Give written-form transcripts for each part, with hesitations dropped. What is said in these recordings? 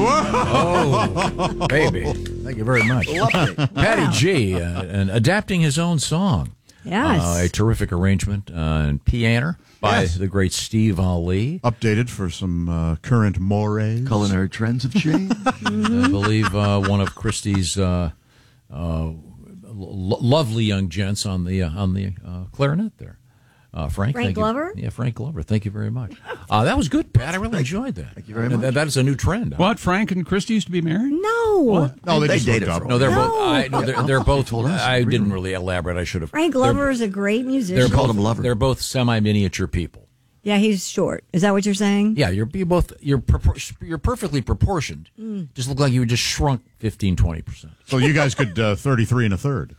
Oh, baby. Thank you very much. Patty G, and adapting his own song. Yes. A terrific arrangement and piano by the great Steve Ali. Updated for some current mores. Culinary trends have changed. I believe one of Christie's lovely young gents on the clarinet there. Frank Glover? Yeah, Frank Glover. Thank you very much. That was good, Pat. I really enjoyed that. Thank you very much. That is a new trend. What? Frank and Christy used to be married? No. No, they just dated hooked up. for No, they're No. both. They're both. told us. I didn't really elaborate. I should have. Frank Glover is a great musician. They're called both, him Lover. They're both semi-miniature people. Yeah, he's short. Is that what you're saying? Yeah, you're perfectly proportioned. Just look like you were just shrunk 15-20%. So you guys could 33 and a third.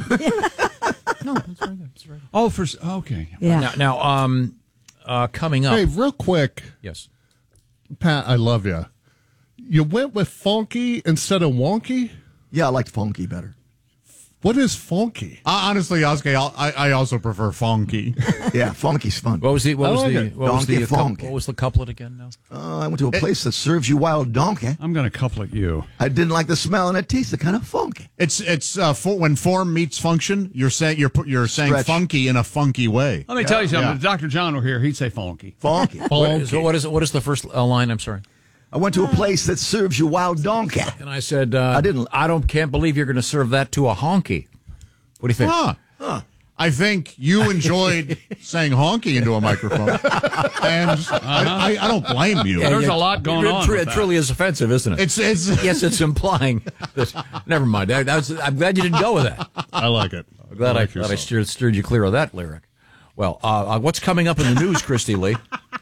No, that's very good. That's very good. Oh, okay. Yeah. Now, coming up. Hey, real quick, Yes. Pat, I love you. You went with funky instead of wonky? Yeah, I liked funky better. What is funky? Honestly, Oscar, I also prefer funky. Yeah, funky's fun. What was the Donkey funk. what was the couplet again? Now. I went to a place that serves you wild donkey. I'm going to couplet you. I didn't like the smell and it tasted kind of funky. It's when form meets function. You're saying Stretch. funky in a funky way. Let me tell you something. Yeah. If Dr. John were here, he's say funky. Funky. What is the first line? I'm sorry. I went to a place that serves you wild donkey. And I said, I can't believe you're going to serve that to a honky. What do you think? I think you enjoyed saying honky into a microphone, and I don't blame you. There's a lot going on with It that. truly is offensive, isn't it? It's Yes, it's implying that. Never mind. I'm glad you didn't go with that. I like it. I'm glad I yourself. steered you clear of that lyric. Well, what's coming up in the news, Christy Lee?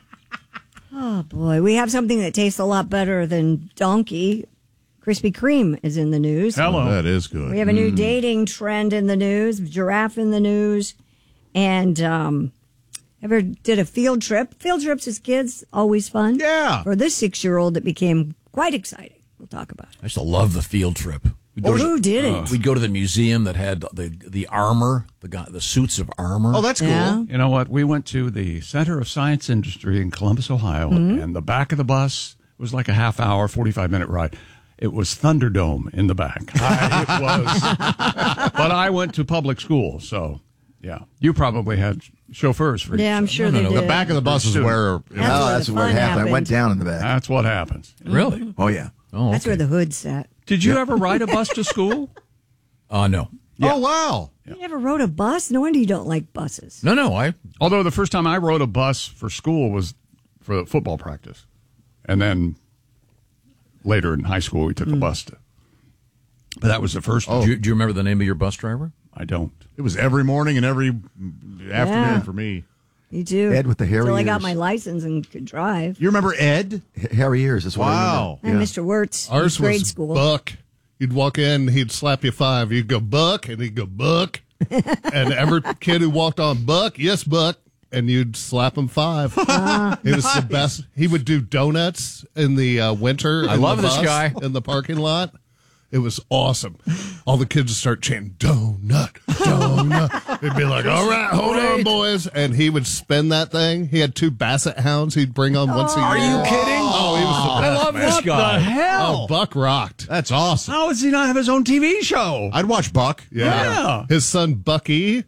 Oh, boy. We have something that tastes a lot better than donkey. Krispy Kreme is in the news. Hello. that is good. We have a new dating trend in the news, giraffe in the news, and ever did a field trip. Field trips as kids, always fun. Yeah. For this 6-year-old, it became quite exciting. We'll talk about it. I used to love the field trip. Who didn't? We'd go to the museum that had the armor, the suits of armor. Oh, that's cool. Yeah. You know what? We went to the Center of Science Industry in Columbus, Ohio, and the back of the bus was like a half-hour, 45-minute ride. It was Thunderdome in the back. It was. But I went to public school, so, yeah. You probably had chauffeurs for Yeah, I'm sure they did. The back of the bus is where. That's the what fun happened. I went happened. down in the back. That's what happens. Really? Oh, yeah. Oh, That's where the hood sat. Did you ever ride a bus to school? No. Oh wow! You never rode a bus? No wonder you don't like buses. No. Although the first time I rode a bus for school was for football practice. And then later in high school, we took a bus to. But that was the first one. Do you remember the name of your bus driver? I don't. It was every morning and every afternoon Yeah. for me. You do. Ed with the hairy Until I got ears. my license and could drive. You remember Ed? Hairy ears. That's what Wow. I And remember. Mr. Wirtz, in Ours grade was school. Buck. You'd walk in, he'd slap you 5. You'd go, Buck, and he'd go, Buck. And every kid who walked on, Buck, yes, Buck, and you'd slap him 5. It was the best. He would do donuts in the winter. I in love the this bus, guy. in the parking lot. It was awesome. All the kids would start chanting, donut, donut. They'd be like, all right, hold on, boys. And he would spin that thing. He had 2 basset hounds he'd bring on once a year. Are you kidding? Oh, he was the best. I love this guy. Oh, Buck rocked. That's awesome. How does he not have his own TV show? I'd watch Buck. Yeah. His son Bucky.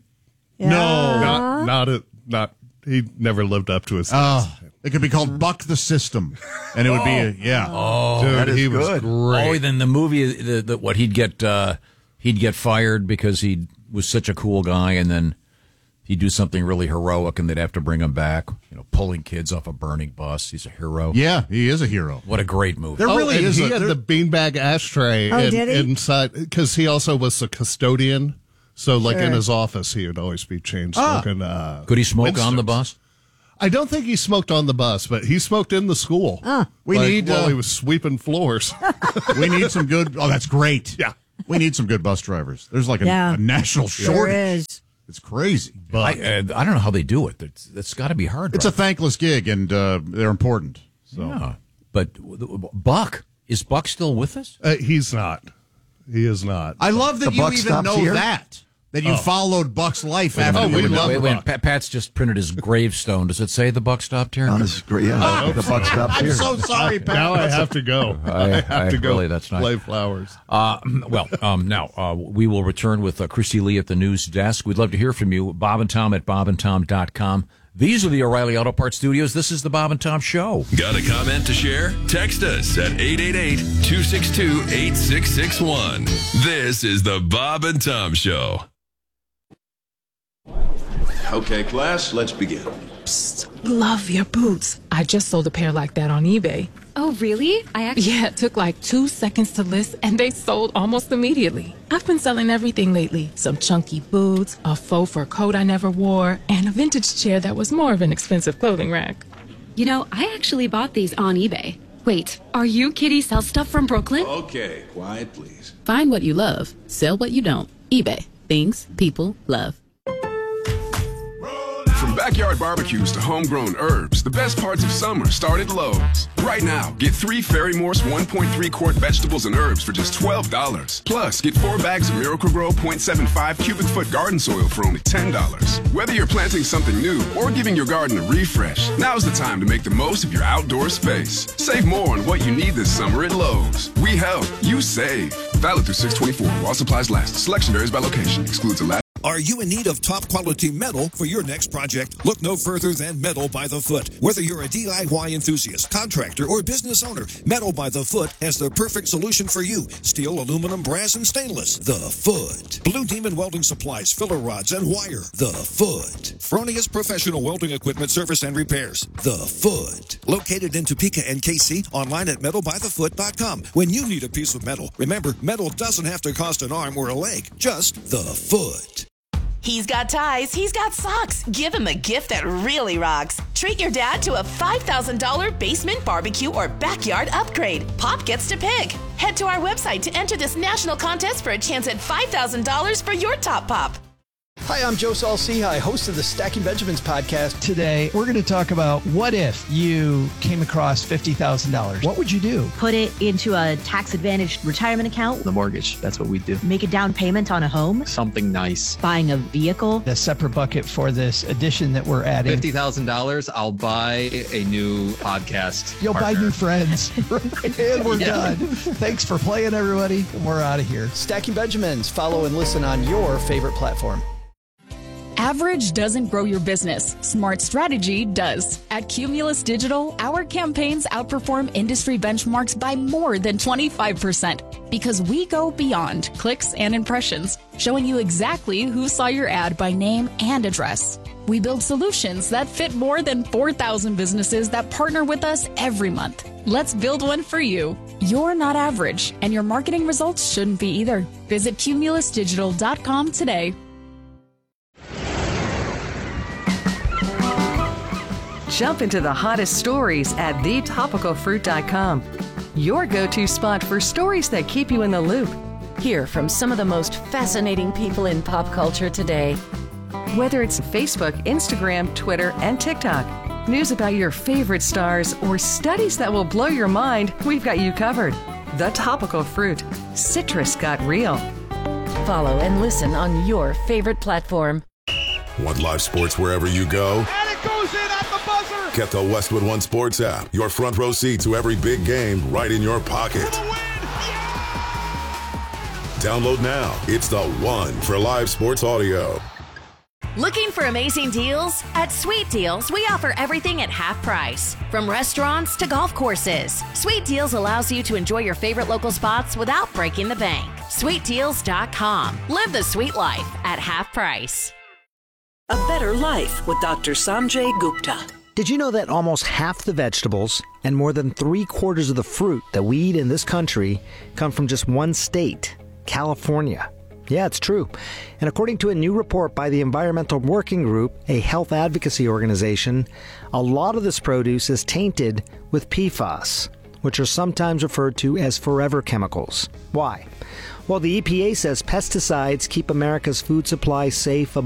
Yeah. Not. He never lived up to his. It could be called Buck the System, and it would be Dude, that is he was good. great. Oh, then the movie, what he'd get fired because he was such a cool guy, and then he'd do something really heroic, and they'd have to bring him back. Pulling kids off a burning bus. He's a hero. Yeah, he is a hero. What a great movie. There really and is. he had the beanbag ashtray did he? inside because he also was a custodian. So, like in his office, he would always be chain smoking. Could he smoke on the Winstons. bus? I don't think he smoked on the bus, but he smoked in the school. We need while he was sweeping floors. we need some good. Oh, that's great. Yeah. We need some good bus drivers. There's like Yeah. a national There shortage. is. It's crazy. I don't know how they do it. That's got to be hard. It's a thankless gig, and they're important. So yeah. But Buck, is Buck still with us? He's not. He is not. I love that The you buck even stops know here? that. that you followed Buck's life after. Oh, we you were love done. Buck. Pat's just printed his gravestone. Does it say the buck stopped here? Oh, this is great. Yeah, the buck stopped I'm here. so sorry, Pat. Now I have to go. I have to go really, that's nice. play flowers. Now we will return with Christy Lee at the news desk. We'd love to hear from you. Bob and Tom at bobandtom.com. These are the O'Reilly Auto Parts Studios. This is the Bob and Tom Show. Got a comment to share? Text us at 888-262-8661. This is the Bob and Tom Show. Okay, class, let's begin. Love your boots. I just sold a pair like that on eBay. Oh, really? Yeah, it took like 2 seconds to list, and they sold almost immediately. I've been selling everything lately. Some chunky boots, a faux fur coat I never wore, and a vintage chair that was more of an expensive clothing rack. You know, I actually bought these on eBay. Wait, are you Kitty Sell Stuff from Brooklyn? Okay, quiet, please. Find what you love, sell what you don't. eBay. Things people love. From backyard barbecues to homegrown herbs, the best parts of summer start at Lowe's. Right now, get 3 Ferry Morse 1.3 quart vegetables and herbs for just $12. Plus, get 4 bags of Miracle-Gro 0.75 cubic foot garden soil for only $10. Whether you're planting something new or giving your garden a refresh, now's the time to make the most of your outdoor space. Save more on what you need this summer at Lowe's. We help, you save. Valid through 6/24 while supplies last. Selection varies by location. Excludes a Are you in need of top-quality metal for your next project? Look no further than Metal by the Foot. Whether you're a DIY enthusiast, contractor, or business owner, Metal by the Foot has the perfect solution for you. Steel, aluminum, brass, and stainless. The Foot. Blue Demon Welding Supplies, filler rods, and wire. The Foot. Fronius Professional Welding Equipment Service and Repairs. The Foot. Located in Topeka and KC, online at metalbythefoot.com. When you need a piece of metal, remember, metal doesn't have to cost an arm or a leg. Just the Foot. He's got ties, he's got socks. Give him a gift that really rocks. Treat your dad to a $5,000 basement barbecue or backyard upgrade. Pop gets to pick. Head to our website to enter this national contest for a chance at $5,000 for your top pop. Hi, I'm Joe Saul-Sehy, host of the Stacking Benjamins podcast. Today, we're going to talk about what if you came across $50,000? What would you do? Put it into a tax-advantaged retirement account. The mortgage, that's what we do. Make a down payment on a home. Something nice. Buying a vehicle. A separate bucket for this addition that we're adding. $50,000, I'll buy a new podcast You'll partner. buy new friends. And we're done. Thanks for playing, everybody. We're out of here. Stacking Benjamins. Follow and listen on your favorite platform. Average doesn't grow your business. Smart strategy does. At Cumulus Digital, our campaigns outperform industry benchmarks by more than 25% because we go beyond clicks and impressions, showing you exactly who saw your ad by name and address. We build solutions that fit more than 4,000 businesses that partner with us every month. Let's build one for you. You're not average, and your marketing results shouldn't be either. Visit cumulusdigital.com today. Jump into the hottest stories at thetopicalfruit.com. Your go-to spot for stories that keep you in the loop. Hear from some of the most fascinating people in pop culture today. Whether it's Facebook, Instagram, Twitter, and TikTok, news about your favorite stars, or studies that will blow your mind, we've got you covered. The Topical Fruit. Citrus got real. Follow and listen on your favorite platform. Want live sports wherever you go? And it goes in at the buzzer! Get the Westwood One Sports app. Your front row seat to every big game right in your pocket. Download now. It's the one for live sports audio. Looking for amazing deals? At Sweet Deals, we offer everything at half price. From restaurants to golf courses, Sweet Deals allows you to enjoy your favorite local spots without breaking the bank. SweetDeals.com. Live the sweet life at half price. A better life with Dr. Sanjay Gupta. Did you know that almost half the vegetables and more than 3/4 of the fruit that we eat in this country come from just one state, California? Yeah, it's true. And according to a new report by the Environmental Working Group, a health advocacy organization, a lot of this produce is tainted with PFAS, which are sometimes referred to as forever chemicals. Why? Well, the EPA says pesticides keep America's food supply safe